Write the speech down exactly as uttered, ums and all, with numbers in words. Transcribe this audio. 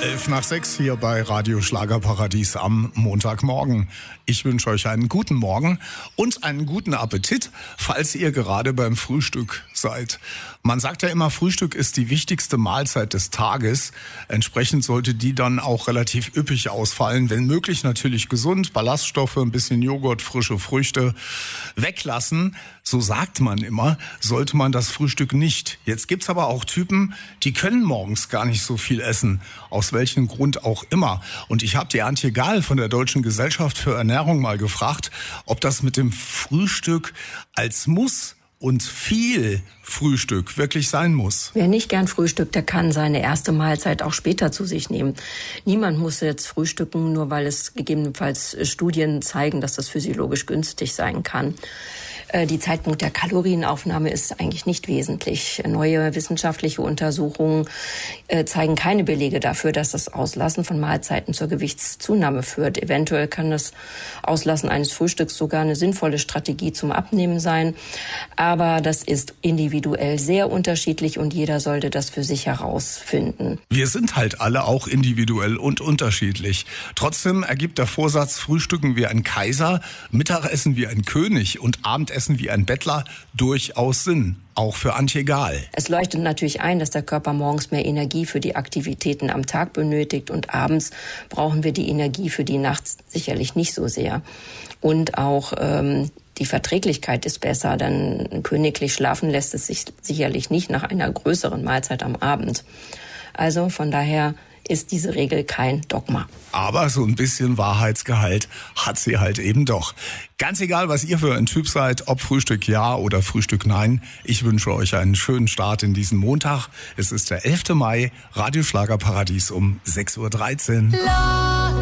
Elf nach sechs hier bei Radio Schlagerparadies am Montagmorgen. Ich wünsche euch einen guten Morgen und einen guten Appetit, falls ihr gerade beim Frühstück seid. Man sagt ja immer, Frühstück ist die wichtigste Mahlzeit des Tages. Entsprechend sollte die dann auch relativ üppig ausfallen. Wenn möglich natürlich gesund, Ballaststoffe, ein bisschen Joghurt, frische Früchte weglassen. So sagt man immer, sollte man das Frühstück nicht. Jetzt gibt's aber auch Typen, die können morgens gar nicht so viel essen. Aus welchem Grund auch immer. Und ich habe die Antje Gahl von der Deutschen Gesellschaft für Ernährung mal gefragt, ob das mit dem Frühstück als Muss und viel Frühstück wirklich sein muss. Wer nicht gern frühstückt, der kann seine erste Mahlzeit auch später zu sich nehmen. Niemand muss jetzt frühstücken, nur weil es gegebenenfalls Studien zeigen, dass das physiologisch günstig sein kann. Die Zeitpunkt der Kalorienaufnahme ist eigentlich nicht wesentlich. Neue wissenschaftliche Untersuchungen zeigen keine Belege dafür, dass das Auslassen von Mahlzeiten zur Gewichtszunahme führt. Eventuell kann das Auslassen eines Frühstücks sogar eine sinnvolle Strategie zum Abnehmen sein. Aber das ist individuell sehr unterschiedlich und jeder sollte das für sich herausfinden. Wir sind halt alle auch individuell und unterschiedlich. Trotzdem ergibt der Vorsatz, Frühstücken wie ein Kaiser, Mittagessen wie ein König und Abendessen wie ein Bettler durchaus Sinn. Auch für Antje Gahl. Es leuchtet natürlich ein, dass der Körper morgens mehr Energie für die Aktivitäten am Tag benötigt und abends brauchen wir die Energie für die Nacht sicherlich nicht so sehr. Und auch ähm, die Verträglichkeit ist besser, denn königlich schlafen lässt es sich sicherlich nicht nach einer größeren Mahlzeit am Abend. Also von daher ist diese Regel kein Dogma. Aber so ein bisschen Wahrheitsgehalt hat sie halt eben doch. Ganz egal, was ihr für ein Typ seid, ob Frühstück ja oder Frühstück nein. Ich wünsche euch einen schönen Start in diesen Montag. Es ist der elfte Mai, Radio Schlagerparadies um sechs Uhr dreizehn.